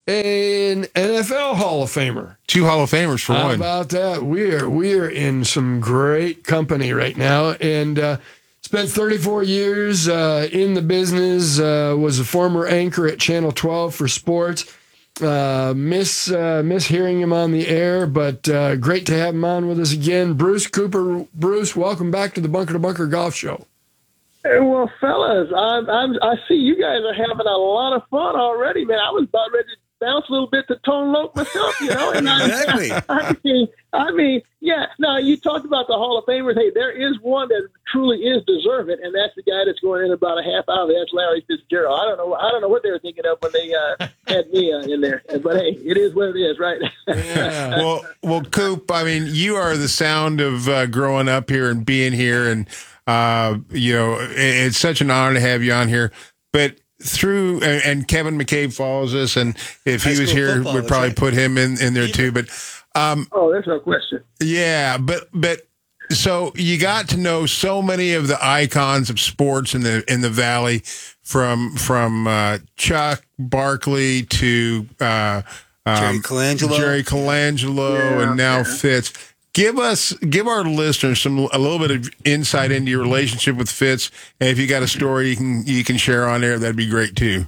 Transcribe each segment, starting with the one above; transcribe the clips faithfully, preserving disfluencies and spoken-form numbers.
an N F L Hall of Famer. Two Hall of Famers for How one. How about that? We are we are in some great company right now, and uh, spent thirty-four years uh, in the business. Uh, was a former anchor at Channel twelve for sports. Uh, miss uh, miss hearing him on the air, but uh, great to have him on with us again. Bruce Cooper. Bruce, welcome back to the Bunker to Bunker Golf Show. Hey, well, fellas, I, I'm, I see you guys are having a lot of fun already, man. I was about ready to bounce a little bit to Tone Loc myself, you know. And Exactly. I, I mean, I mean, yeah. Now you talked about the Hall of Famers. Hey, there is one that truly is deserving, and that's the guy that's going in about a half hour. That's Larry Fitzgerald. I don't know. I don't know what they were thinking of when they uh, had me uh, in there. But hey, it is what it is, right? Yeah. Well, well, Coop, I mean, you are the sound of uh, growing up here and being here, and uh, you know, it, it's such an honor to have you on here. But through and, and Kevin McCabe follows us, and if High he was school here, football, we'd that's probably right. put him in in there too. But um, Oh, there's no question. yeah, but but so you got to know so many of the icons of sports in the in the Valley, from from uh, Chuck Barkley to uh, um, Jerry Colangelo. Jerry Colangelo, Yeah, and now yeah. Fitz. Give us, give our listeners some a little bit of insight into your relationship with Fitz, and if you got a story you can you can share on there, that'd be great too.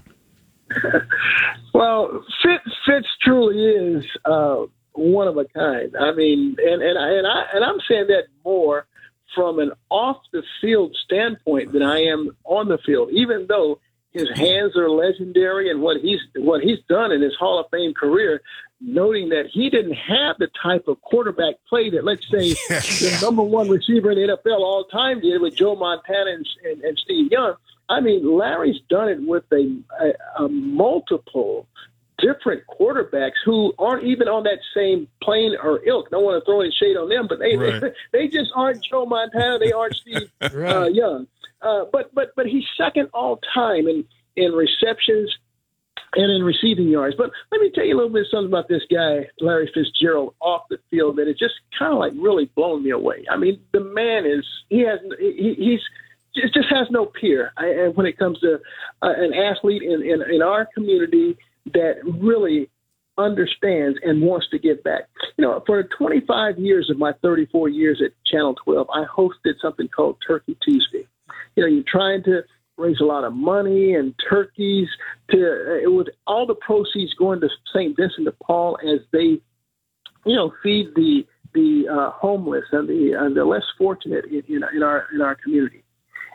Well, Fitz, Fitz truly is uh, one of a kind. I mean, and and I, and I and I'm saying that more from an off the field standpoint than I am on the field. Even though his hands are legendary and what he's what he's done in his Hall of Fame career, noting that he didn't have the type of quarterback play that, let's say, the number one receiver in the N F L all time did with Joe Montana and, and, and Steve Young. I mean, Larry's done it with a, a, a multiple different quarterbacks who aren't even on that same plane or ilk. Don't want to throw any shade on them, but they Right. they, they just aren't Joe Montana. They aren't Steve Right. uh, Young. Uh, but but but he's second all time in in receptions and in receiving yards. But let me tell you a little bit something about this guy, Larry Fitzgerald, off the field that it just kind of like really blown me away. I mean, the man is he has he, he's just, just has no peer I, and when it comes to uh, an athlete in, in in our community that really understands and wants to give back. You know, for twenty-five years of my thirty-four years at Channel twelve, I hosted something called Turkey Tuesday. You know, you're trying to raise a lot of money and turkeys to uh, it was all the proceeds going to Saint Vincent de Paul as they, you know, feed the the uh, homeless and the and the less fortunate in, in, in our in our community.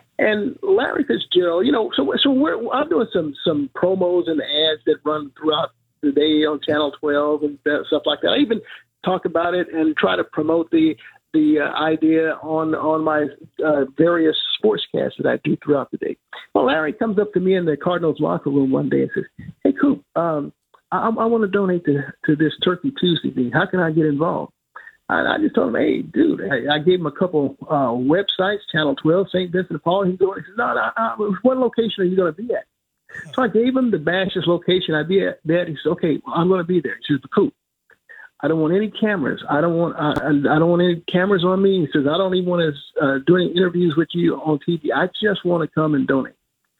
And Larry Fitzgerald, you know, so so we're, I'm doing some some promos and ads that run throughout the day on Channel twelve and stuff like that. I even talk about it and try to promote the the uh, idea on on my uh, various sportscasts that I do throughout the day. Well, Larry comes up to me in the Cardinals locker room one day and says, "Hey, Coop, um, I, I want to donate to to this Turkey Tuesday thing. How can I get involved?" And I just told him, "Hey, dude," I, I gave him a couple uh, websites, Channel twelve, Saint Vincent de Paul. He's going, he says, "No, no, no, what location are you going to be at?" So I gave him the Bash's location I'd be at. That he said, "Okay, well, I'm going to be there." He says, "Cool. I don't want any cameras. I don't want. I, I don't want any cameras on me." He says, "I don't even want to uh, do any interviews with you on T V. I just want to come and donate."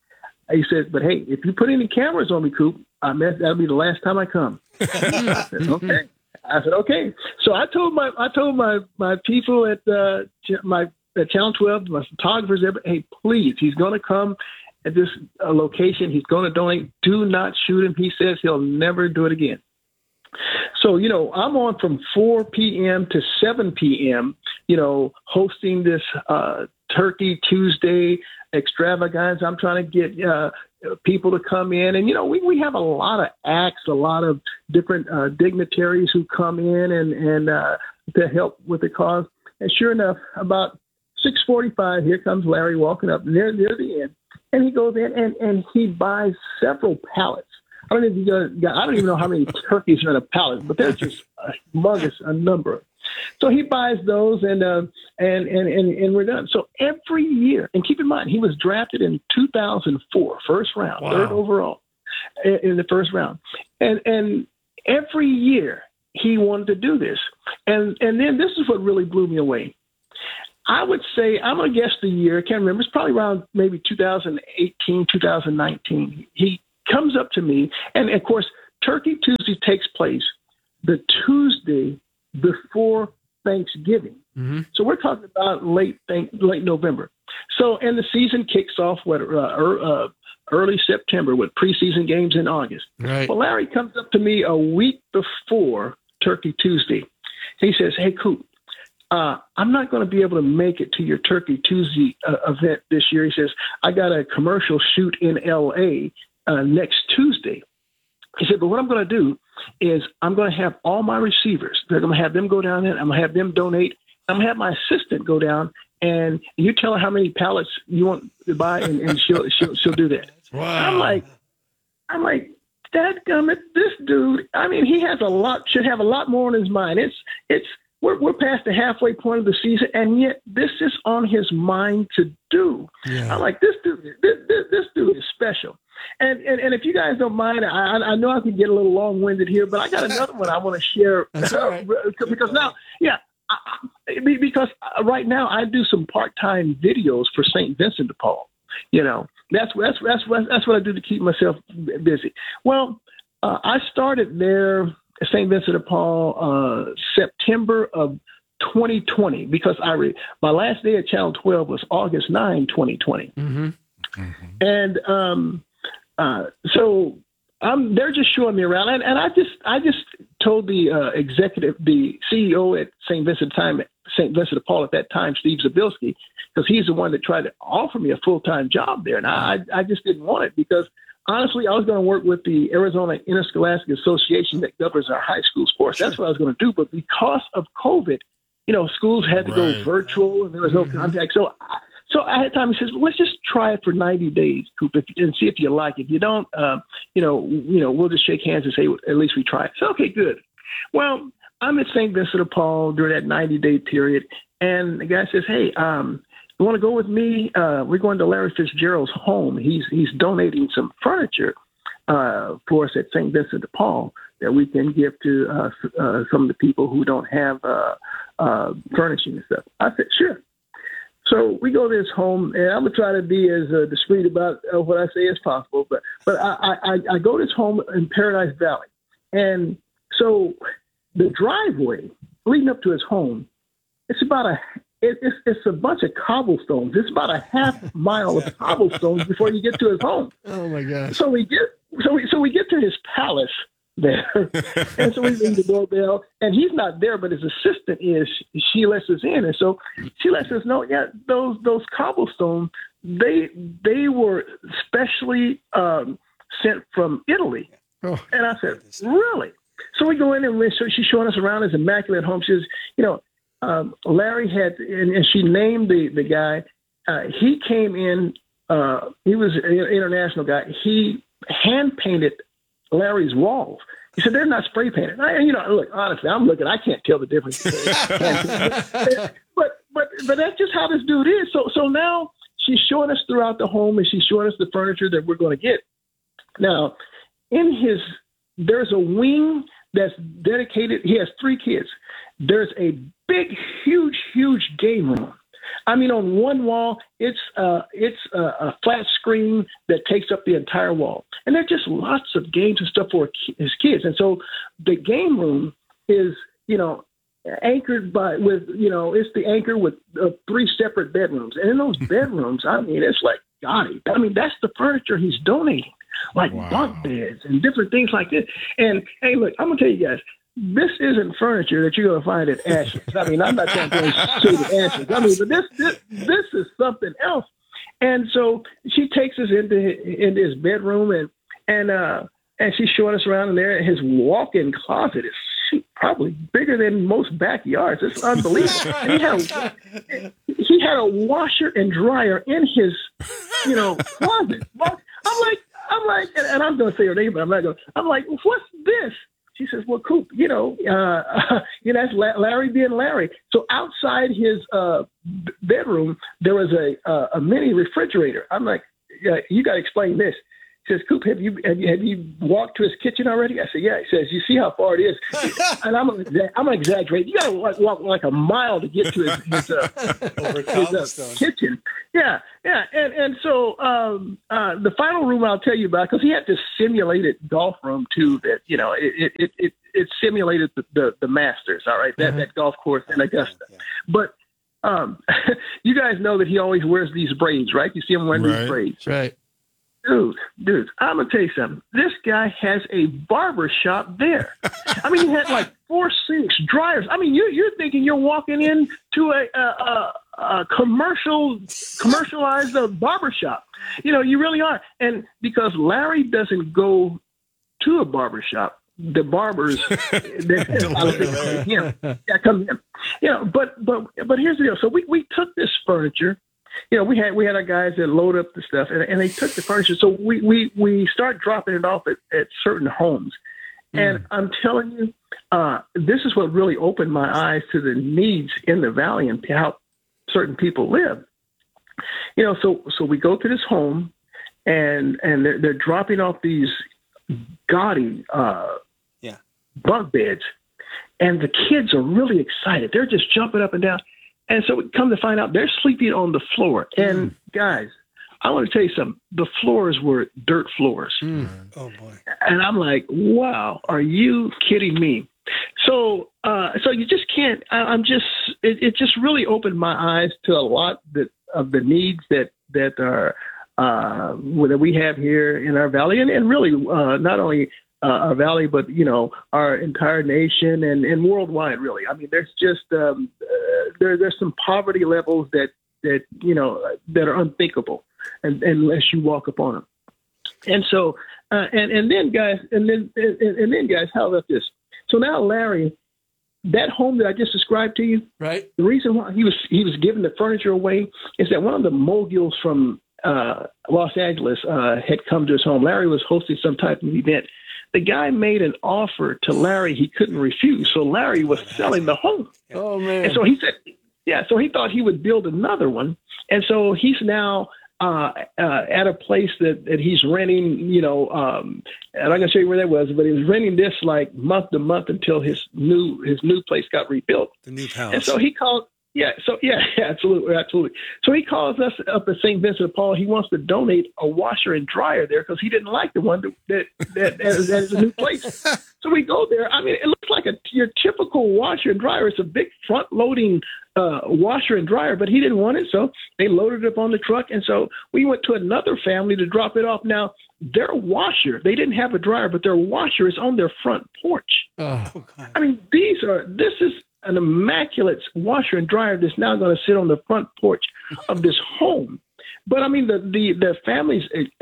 He said, "But hey, if you put any cameras on me, Coop, I mean, that'll be the last time I come." I said, "Okay." I said, "Okay." So I told my I told my my people at uh, my at Channel twelve, my photographers, hey, please, he's going to come at this uh, location. He's going to donate. Do not shoot him. He says he'll never do it again. So, you know, I'm on from four p.m. to seven p.m., you know, hosting this uh, Turkey Tuesday extravaganza. I'm trying to get uh, people to come in. And, you know, we, we have a lot of acts, a lot of different uh, dignitaries who come in and, and uh, to help with the cause. And sure enough, about six forty-five, here comes Larry walking up near, near the end. And he goes in and, and he buys several pallets. I don't, even, I don't even know how many turkeys are in a pallet, but there's just a humongous a number. So he buys those, and, uh, and and and and we're done. So every year, and keep in mind, he was drafted in two thousand four, first round, Wow. third overall in, in the first round, and and every year he wanted to do this, and and then this is what really blew me away. I would say, I'm going to guess the year, I can't remember, it's probably around maybe two thousand eighteen, two thousand nineteen. He comes up to me, and of course, Turkey Tuesday takes place the Tuesday before Thanksgiving. Mm-hmm. So we're talking about late late November. So, and the season kicks off what uh, uh, early September with preseason games in August. Right. Well, Larry comes up to me a week before Turkey Tuesday. He says, "Hey, Coop, uh, I'm not going to be able to make it to your Turkey Tuesday uh, event this year." He says, "I got a commercial shoot in L A uh, next Tuesday." He said, "But what I'm going to do is I'm going to have all my receivers. They're going to have them go down there. I'm going to have them donate. I'm going to have my assistant go down, and you tell her how many pallets you want to buy, and, and she'll, she'll she'll do that." Wow. I'm like, I'm like, dadgummit, this dude. I mean, he has a lot. Should have a lot more on his mind. It's it's we're we're past the halfway point of the season, and yet this is on his mind to do. Yeah. I'm like, this dude. This, this, this dude is special. And, and and if you guys don't mind, I I know I can get a little long winded here, but I got another one I want to share. That's all right. Because now, yeah. I, because right now I do some part-time videos for Saint Vincent de Paul. You know, that's that's that's that's what I do to keep myself busy. Well, uh, I started there at Saint Vincent de Paul uh, September of twenty twenty because I re- my last day at Channel twelve was August ninth, twenty twenty, mm-hmm. Mm-hmm. and um, uh, so. Um, they're just showing me around, and, and I just I just told the uh, executive, the C E O at Saint Vincent time, Saint Vincent de Paul at that time, Steve Zabilski, because he's the one that tried to offer me a full time job there, and I I just didn't want it because honestly I was going to work with the Arizona Interscholastic Association that governs our high school sports. That's what I was going to do, but because of COVID, you know, schools had to right. go virtual, and there was no mm-hmm. contact, so. I, So I had time. He says, well, "Let's just try it for ninety days, Coop, if, and see if you like it. If you don't, uh, you know, you know, we'll just shake hands and say, at least we tried." So, okay, good. Well, I'm at Saint Vincent de Paul during that ninety day period, and the guy says, "Hey, um, you want to go with me? Uh, we're going to Larry Fitzgerald's home. He's he's donating some furniture uh, for us at Saint Vincent de Paul that we can give to uh, uh, some of the people who don't have uh, uh, furnishing and stuff." I said, "Sure." So we go to his home, and I'm gonna try to be as uh, discreet about uh, what I say as possible. But but I, I, I go to his home in Paradise Valley, and so the driveway leading up to his home, it's about a it, it's it's a bunch of cobblestones. It's about a half mile of cobblestones before you get to his home. Oh my gosh! So we get so we so we get to his palace there, and so we ring the doorbell, and he's not there, but his assistant is. She lets us in, and so she lets us know, yeah, those those cobblestones, they they were specially um, sent from Italy. Oh. And I said, really? So we go in, and we, so she's showing us around his immaculate home. She says, you know, um, Larry had, and, and she named the the guy. Uh, he came in. Uh, he was an international guy. He hand painted Larry's walls. He said, "They're not spray painted." I, you know, look, honestly, I'm looking, I can't tell the difference. but, but, but that's just how this dude is. So, so now she's showing us throughout the home, and she's showing us the furniture that we're going to get. Now, in his, there's a wing that's dedicated. He has three kids. There's a big, huge, huge game room. I mean, on one wall, it's uh, it's a, a flat screen that takes up the entire wall. And there's just lots of games and stuff for his kids. And so the game room is, you know, anchored by with, you know, it's the anchor with uh, three separate bedrooms. And in those bedrooms, I mean, it's like, God, I mean, that's the furniture he's donating, like wow. bunk beds and different things like this. And, hey, look, I'm going to tell you guys, this isn't furniture that you're going to find at Ashes. I mean, I'm not trying to say the Ashes. I mean, but this, this this is something else. And so she takes us into into his bedroom, and and uh, and she's showing us around in there. His walk-in closet is probably bigger than most backyards. It's unbelievable. And he had a, he had a washer and dryer in his, you know, closet. I'm like, I'm like, and I'm going to say her name, but I'm not going. I'm like, what's this? She says, "Well, Coop, you know, uh, you know, that's Larry being Larry." So outside his uh, b- bedroom, there was a uh, a mini refrigerator. I'm like, yeah, "You got to explain this." He says, Coop, have you, have you have you walked to his kitchen already? I said, yeah. He says, you see how far it is? And I'm gonna, I'm gonna exaggerate. You got to like, walk like a mile to get to his, his, uh, his uh, kitchen. Yeah, yeah. And and so um, uh, the final room I'll tell you about, because he had this simulated golf room too. That you know, it it it, it simulated the, the the Masters. All right, that mm-hmm. that golf course in Augusta, yeah. But. Um, you guys know that he always wears these braids, right? You see him wearing right. these braids. Right. Dude, dude, I'm going to tell you something. This guy has a barber shop there. I mean, he had like four sinks, dryers. I mean, you, you're thinking you're walking into a, a, a, a commercial, commercialized uh, barber shop. You know, you really are. And because Larry doesn't go to a barber shop, the barbers that him, yeah, come in. You know, but but but here's the deal. So we, we took this furniture. You know, we had we had our guys that load up the stuff, and, and they took the furniture. So we we we start dropping it off at, at certain homes. Mm. And I'm telling you, uh, this is what really opened my eyes to the needs in the valley and how certain people live. You know, so so we go to this home, and and they're, they're dropping off these gaudy uh, yeah. bunk beds, and the kids are really excited. They're just jumping up and down. And so we come to find out they're sleeping on the floor. And mm. guys, I want to tell you something. The floors were dirt floors. Mm. Oh boy! And I'm like, wow, are you kidding me? So, uh, so you just can't. I, I'm just. It, it just really opened my eyes to a lot that of the needs that that are uh, that we have here in our valley, and, and really uh, not only. Uh, our valley, but you know, our entire nation and, and worldwide. Really, I mean, there's just um, uh, there there's some poverty levels that that you know that are unthinkable, and, unless you walk upon them. And so, uh, and and then guys, and then and, and then guys, how about this? So now, Larry, that home that I just described to you, right? The reason why he was he was giving the furniture away is that one of the moguls from uh, Los Angeles uh, had come to his home. Larry was hosting some type of event. The guy made an offer to Larry he couldn't refuse. So Larry was selling the home. Oh, man. And so he said, yeah, so he thought he would build another one. And so he's now uh, uh, at a place that, that he's renting, you know, um, and I'm going to show you where that was, but he was renting this like month to month until his new his new place got rebuilt. The new house. And so he called. Yeah, so yeah, absolutely, absolutely. So he calls us up at Saint Vincent de Paul. He wants to donate a washer and dryer there because he didn't like the one that that, that, that, is, that is a new place. So we go there. I mean, it looks like a your typical washer and dryer. It's a big front-loading uh, washer and dryer, but he didn't want it, so they loaded it up on the truck. And so we went to another family to drop it off. Now, their washer, they didn't have a dryer, but their washer is on their front porch. Oh, I mean, these are this is. an immaculate washer and dryer that's now going to sit on the front porch of this home. But I mean, the the, the families,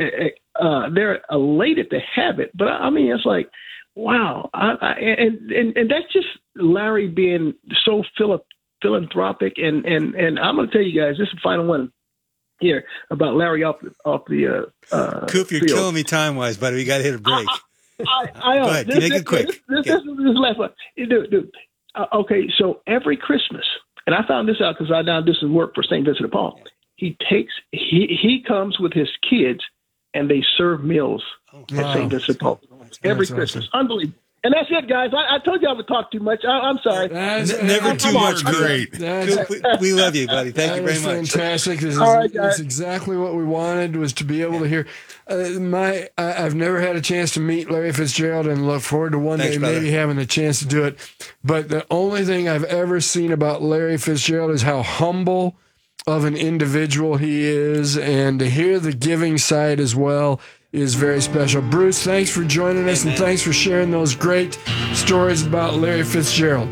uh, they're elated to have it. But I mean, it's like, wow. I, I, and, and, and that's just Larry being so philo- philanthropic. And, and, and I'm going to tell you guys, this is the final one here about Larry off the, off the uh, uh, Coop, you're field. killing me time-wise, buddy. We got to hit a break. I, I, I Go ahead. This, Make this, it quick. This, this, yeah. this, this is the last one. Dude, dude. Uh, okay, so every Christmas, and I found this out because I now this is work for Saint Vincent de Paul. He takes he he comes with his kids, and they serve meals oh, at wow. Saint Vincent de Paul every That's Christmas. awesome. Unbelievable. And that's it, guys. I, I told you I would talk too much. I, I'm sorry. That's, N- never that's too much. Great. That's, Coop, we, we love you, buddy. Thank that you very is much. fantastic. This is, All right, it's guys. exactly what we wanted, was to be able to hear. Uh, my, I, I've never had a chance to meet Larry Fitzgerald, and look forward to one Thanks, day brother. maybe having the chance to do it. But the only thing I've ever seen about Larry Fitzgerald is how humble of an individual he is, and to hear the giving side as well is very special. Bruce, thanks for joining us, Amen. and thanks for sharing those great stories about Larry Fitzgerald.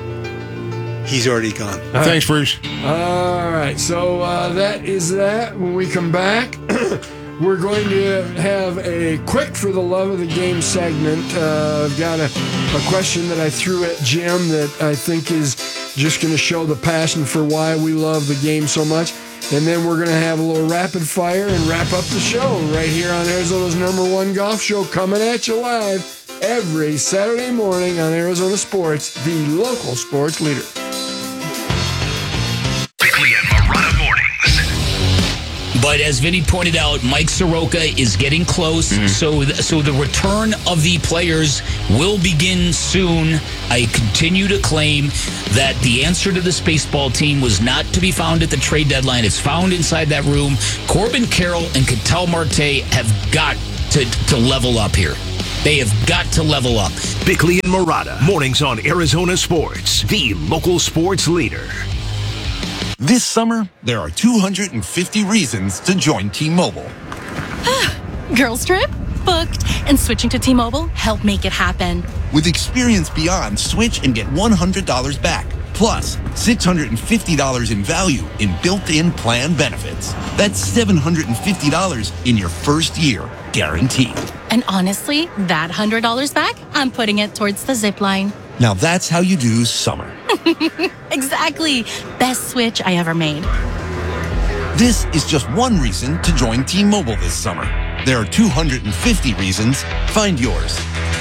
He's already gone. Thanks, Bruce. All right, so uh, that is that. When we come back, we're going to have a quick for the love of the game segment. Uh, I've got a, a question that I threw at Jim that I think is just going to show the passion for why we love the game so much. And then we're going to have a little rapid fire and wrap up the show right here on Arizona's number one golf show, coming at you live every Saturday morning on Arizona Sports, the local sports leader. Bickley and Marotta mornings. But But as Vinny pointed out, Mike Soroka is getting close. Mm-hmm. So, th- so the return of the players will begin soon. I continue to claim that the answer to the Spaceball team was not to be found at the trade deadline. It's found inside that room. Corbin Carroll and Ketel Marte have got to, to level up here. They have got to level up. Bickley and Murata, mornings on Arizona Sports, the local sports leader. This summer, there are two hundred fifty reasons to join T-Mobile. Girls trip? Booked. And switching to T-Mobile helped make it happen. With Experience Beyond, switch and get one hundred dollars back. Plus, six hundred fifty dollars in value in built-in plan benefits. That's seven hundred fifty dollars in your first year, guaranteed. And honestly, that one hundred dollars back, I'm putting it towards the zip line. Now that's how you do summer. Exactly. Best switch I ever made. This is just one reason to join T-Mobile this summer. There are two hundred fifty reasons. Find yours.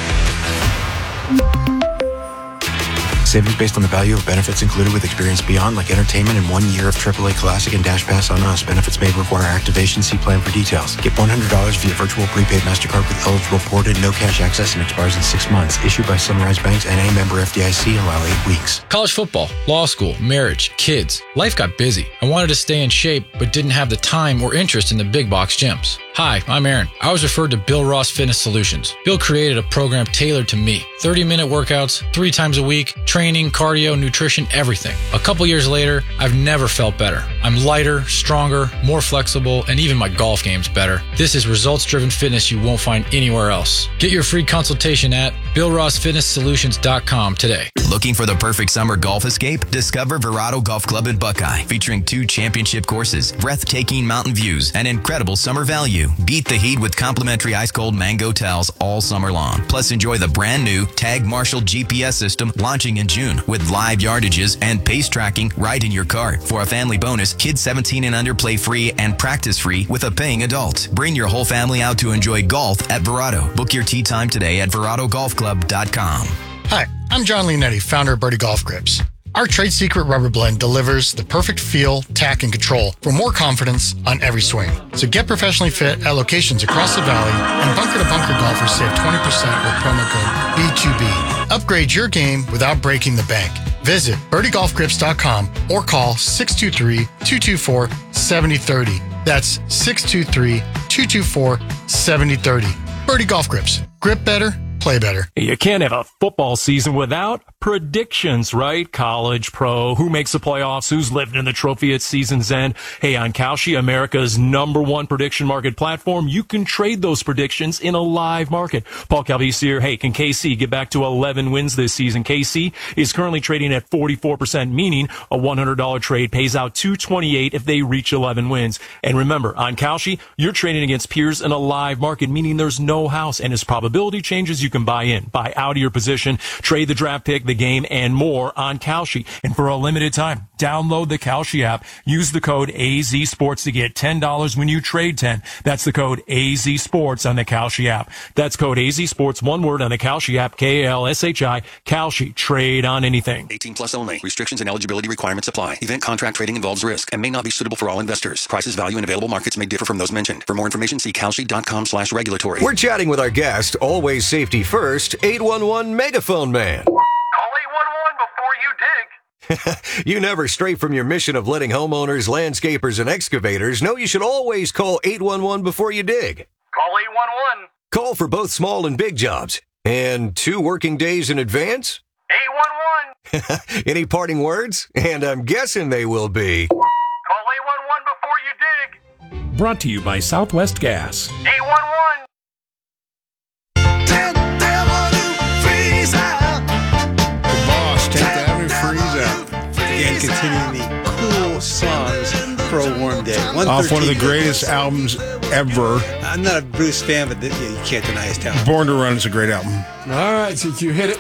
Savings based on the value of benefits included with Experience Beyond, like entertainment and one year of triple A Classic and Dash Pass on us. Benefits may require activation. See plan for details. Get one hundred dollars via virtual prepaid MasterCard with eligible ported, no cash access, and expires in six months. Issued by Sunrise Banks N A, member F D I C. Allow eight weeks. College football, law school, marriage, kids. Life got busy. I wanted to stay in shape, but didn't have the time or interest in the big box gyms. Hi, I'm Aaron. I was referred to Bill Ross Fitness Solutions. Bill created a program tailored to me. thirty-minute workouts, three times a week, training, cardio, nutrition, everything. A couple years later, I've never felt better. I'm lighter, stronger, more flexible, and even my golf game's better. This is results-driven fitness you won't find anywhere else. Get your free consultation at bill ross fitness solutions dot com today. Looking for the perfect summer golf escape? Discover Verado Golf Club in Buckeye, featuring two championship courses, breathtaking mountain views, and incredible summer value. Beat the heat with complimentary ice-cold mango towels all summer long. Plus, enjoy the brand new Tag Marshall G P S system launching in June with live yardages and pace tracking right in your car. For a family bonus, kids seventeen and under play free and practice free with a paying adult. Bring your whole family out to enjoy golf at Verado. Book your tee time today at verado golf club dot com. Hi, I'm John Leonetti, founder of Birdie Golf Grips. Our trade secret rubber blend delivers the perfect feel, tack, and control for more confidence on every swing. So get professionally fit at locations across the valley, and bunker-to-bunker golfers save twenty percent with promo code B two B. Upgrade your game without breaking the bank. Visit birdie golf grips dot com or call six two three, two two four, seven zero three zero. That's six two three, two two four, seven zero three zero. Birdie Golf Grips. Grip better, play better. You can't have a football season without predictions, right? College, pro, who makes the playoffs, who's living in the trophy at season's end. Hey, on Kalshi, America's number one prediction market platform, you can trade those predictions in a live market. Paul Calvisi here. Hey, can K C get back to eleven wins this season? K C is currently trading at forty-four percent, meaning a one hundred dollars trade pays out two hundred twenty-eight dollars if they reach eleven wins. And remember, on Kalshi, you're trading against peers in a live market, meaning there's no house. And as probability changes, you can buy in, buy out of your position, trade the draft pick, the game, and more on Kalshi. And for a limited time, download the Kalshi app. Use the code A Z Sports to get ten dollars when you trade ten. That's the code A Z Sports on the Kalshi app. That's code A Z Sports, one word, on the Kalshi app, K A L S H I, Kalshi. Trade on anything. eighteen plus only. Restrictions and eligibility requirements apply. Event contract trading involves risk and may not be suitable for all investors. Prices, value, and available markets may differ from those mentioned. For more information, see kalshi dot com slash regulatory. We're chatting with our guest, always safety first, eight one one Megaphone Man. You never stray from your mission of letting homeowners, landscapers, and excavators know you should always call eight one one before you dig. Call eight one one. Call for both small and big jobs. And two working days in advance? eight one one. Any parting words? And I'm guessing they will be. Call eight one one before you dig. Brought to you by Southwest Gas. eight one one. The boss, take that and freeze out. Again, continuing the cool songs for a warm day. Off one of the greatest albums ever. I'm not a Bruce fan, but th- yeah, you can't deny his talent. Born to Run is a great album. All right, so you hit it.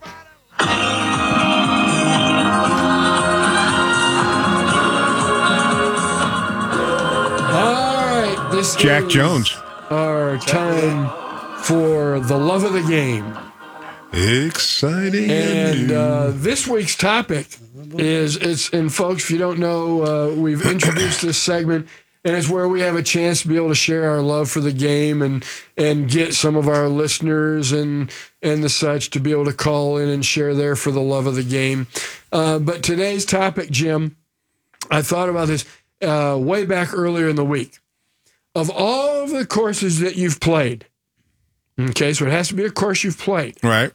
All right, this Jack is Jones. our time for the love of the game. Exciting. And uh, this week's topic is, it's, and folks, if you don't know, uh, we've introduced this segment And it's where we have a chance to be able to share our love for the game and and get some of our listeners and and the such to be able to call in and share there for the love of the game. Uh, but today's topic, Jim, I thought about this uh, way back earlier in the week. Of all of the courses that you've played, okay, so it has to be a course you've played. Right.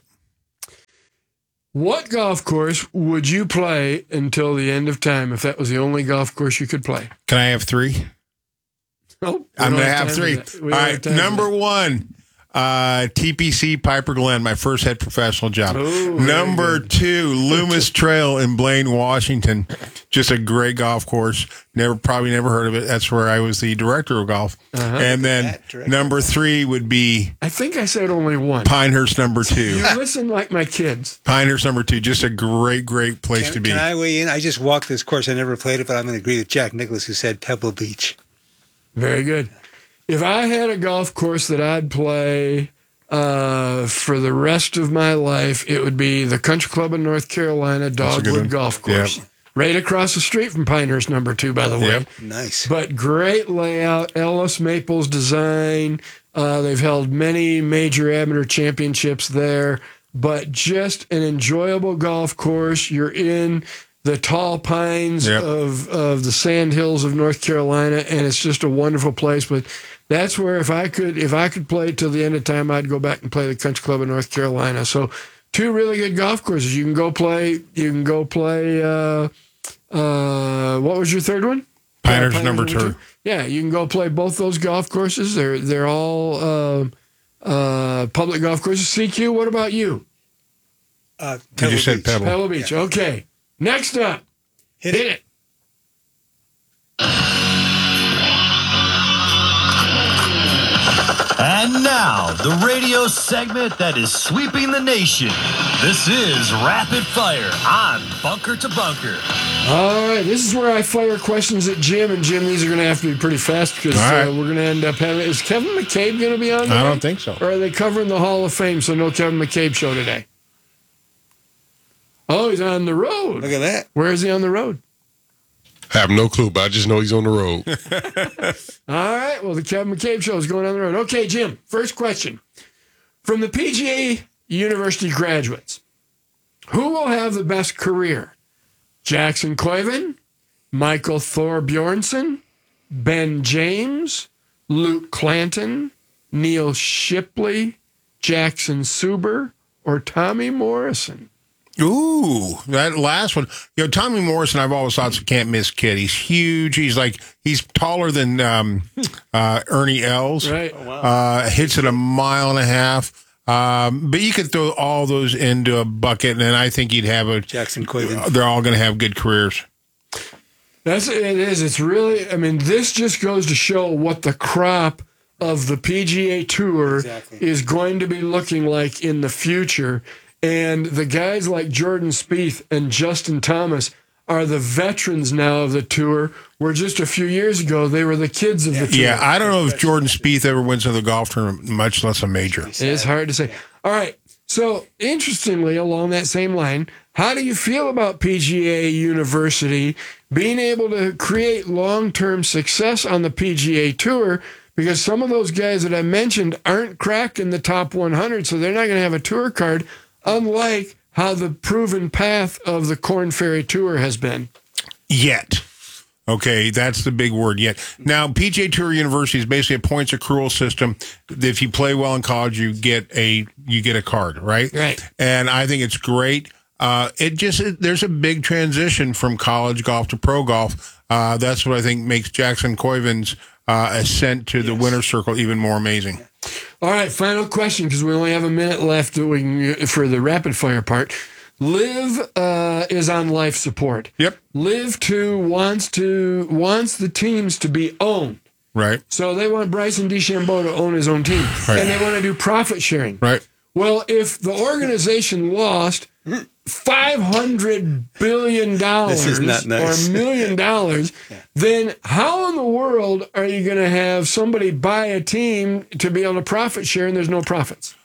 What golf course would you play until the end of time if that was the only golf course you could play? Can I have three? No, I'm going to have three. All right. Number one, uh, T P C Piper Glen, my first head professional job. Ooh, Number two, Loomis Trail in Blaine, Washington. Just a great golf course. Never, probably never heard of it. That's where I was the director of golf. Uh-huh. And then number three would be. I think I said only one. Pinehurst number two. You listen like my kids. Pinehurst number two. Just a great, great place can, to be. Can I weigh in? I just walked this course. I never played it, but I'm going to agree with Jack Nicklaus, who said Pebble Beach. Very good. If I had a golf course that I'd play uh, for the rest of my life, it would be the Country Club in North Carolina Dogwood Golf Course. Yep. Right across the street from Pinehurst number two, by the way. Yep. Nice. But great layout, Ellis Maples design. Uh, they've held many major amateur championships there, but just an enjoyable golf course. You're in the tall pines yep. of, of the sand hills of North Carolina, and it's just a wonderful place. But that's where if I could if I could play till the end of time, I'd go back and play the Country Club in North Carolina. So two really good golf courses. You can go play. You can go play. Uh, uh, what was your third one? Pinehurst yeah, number, number two. two. Yeah, you can go play both those golf courses. They're they're all uh, uh, public golf courses. C Q. What about you? Uh, Pebble you said Beach. Pebble. Pebble Beach. Yeah. Okay. Next up, hit, hit it. it. And now, the radio segment that is sweeping the nation. This is Rapid Fire on Bunker to Bunker. All right, this is where I fire questions at Jim, and Jim, these are going to have to be pretty fast because right. uh, we're going to end up having. Is Kevin McCabe going to be on today? I don't think so. Or are they covering the Hall of Fame, so no Kevin McCabe show today? Oh, he's on the road. Look at that. Where is he on the road? I have no clue, but I just know he's on the road. All right. Well, the Kevin McCabe show is going on the road. Okay, Jim, first question. From the P G A University graduates, who will have the best career? Jackson Koiven, Michael Thorbjornsen, Ben James, Luke Clanton, Neil Shipley, Jackson Suber, or Tommy Morrison? Ooh, that last one. You know, Tommy Morrison, I've always thought is a can't miss kid. He's huge. He's like, he's taller than um, uh, Ernie Els. Right. Oh, wow. uh, hits it a mile and a half. Um, but you could throw all those into a bucket, and I think you'd have a Jackson Koiven. They're all going to have good careers. That's it is. It's really, I mean, this just goes to show what the crop of the P G A Tour exactly. is going to be looking like in the future. And the guys like Jordan Spieth and Justin Thomas are the veterans now of the tour, where just a few years ago, they were the kids of the tour. Yeah, I don't know if Jordan Spieth ever wins another golf tournament, much less a major. It is hard to say. All right. So, interestingly, along that same line, how do you feel about P G A University being able to create long-term success on the P G A Tour? Because some of those guys that I mentioned aren't cracked in the top one hundred, so they're not going to have a tour card, unlike how the proven path of the Korn Ferry Tour has been. Yet. Okay, that's the big word, yet. Now, P G A Tour University is basically a points accrual system. If you play well in college, you get a you get a card, right? Right. And I think it's great. Uh, it just it, there's a big transition from college golf to pro golf. Uh, that's what I think makes Jackson Koiven's uh, ascent to the yes. winner's circle even more amazing. All right, final question, because we only have a minute left that we can, for the rapid fire part. Liv uh, is on life support. Yep. Liv two wants to wants the teams to be owned. Right. So they want Bryson DeChambeau to own his own team, right. and they want to do profit sharing. Right. Well, if the organization lost five hundred billion dollars nice. or a million dollars, yeah. then how in the world are you going to have somebody buy a team to be able to profit share and there's no profits?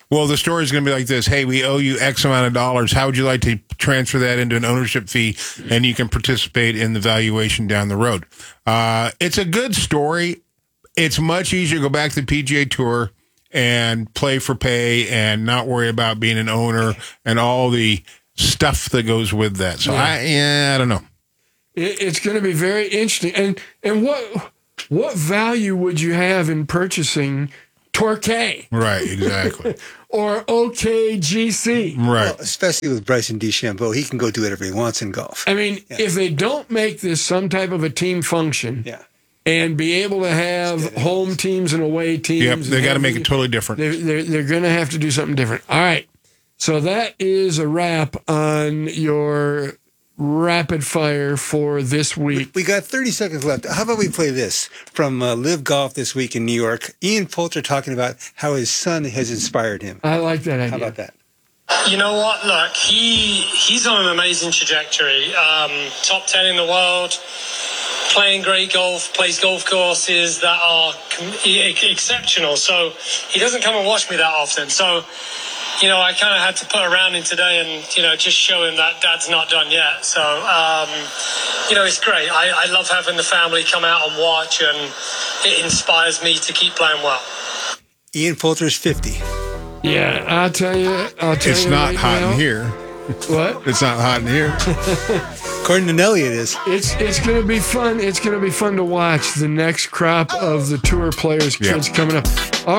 Well, the story is going to be like this. Hey, we owe you X amount of dollars. How would you like to transfer that into an ownership fee, and you can participate in the valuation down the road? Uh, it's a good story. It's much easier to go back to the P G A Tour and play for pay and not worry about being an owner and all the stuff that goes with that. So, yeah. I, yeah, I don't know. It, it's going to be very interesting. And and what what value would you have in purchasing Torquay? Right, exactly. Or O K G C? Right. Well, especially with Bryson DeChambeau, he can go do whatever he wants in golf. I mean, yeah. if they don't make this some type of a team function, yeah. and be able to have home teams and away teams. Yep, they got to make it totally different. They're, they're, they're going to have to do something different. All right. So that is a wrap on your rapid fire for this week. We got thirty seconds left. How about we play this from uh, Live Golf this week in New York? Ian Poulter talking about how his son has inspired him. I like that idea. How about that? You know what? Look, he he's on an amazing trajectory. Um, top ten in the world. Playing great golf, plays golf courses that are exceptional. So he doesn't come and watch me that often. So, you know, I kind of had to put around him today and, you know, just show him that Dad's not done yet. So, um, you know, it's great. I, I love having the family come out and watch, and it inspires me to keep playing well. Ian Poulter's fifty. Yeah, I'll tell you. I'll tell it's you not right hot now. in here. What? It's not hot in here. According to Nelly, it is. It's it's going to be fun. It's going to be fun to watch the next crop of the tour players, kids yeah. coming up. All